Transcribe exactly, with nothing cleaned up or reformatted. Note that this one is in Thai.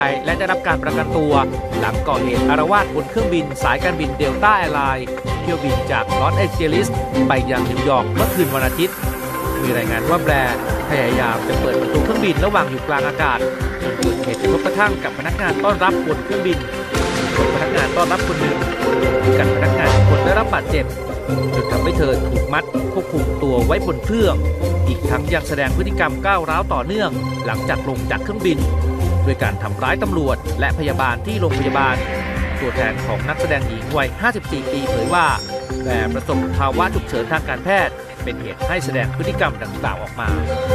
และได้รับการประกันตัวหลังก่อเหตุอาละวาดบนเครื่องบินสายการบินเดลต้าแอร์ไลน์เที่ยวบินจากลอสแองเจลิสไปยังนิวยอร์กเมื่อคืนวันอาทิตย์มีรายงานว่าแบร์พยายามจะเปิดประตูเครื่องบินระหว่างอยู่กลางอากาศจนเกิดเหตุกระทบกระทั่งกับพนักงานต้อนรับบนเครื่องบินส่วนพนักงานต้อนรับคนหนึ่งกับพนักงานคนได้รับบาดเจ็บจนทำให้เธอถูกมัดควบคุมตัวไว้บนเครื่องอีกทั้งยังแสดงพฤติกรรมก้าวร้าวต่อเนื่องหลังจากลงจากเครื่องบินด้วยการทำร้ายตำรวจและพยาบาลที่โรงพยาบาลตัวแทนของนักแสดงหญิงวัยห้าสิบสี่ปีเผยว่าแบร์ประสบภาวะฉุกเฉินทางการแพทย์เป็นเหตุให้แสดงพฤติกรรมดังกล่าวออกมา